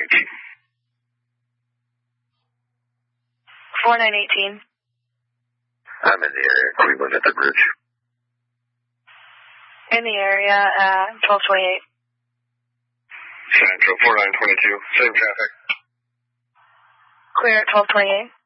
4918. I'm in the area, Cleveland at the bridge. In the area at 1228. Central 4922, same traffic. Clear at 1228.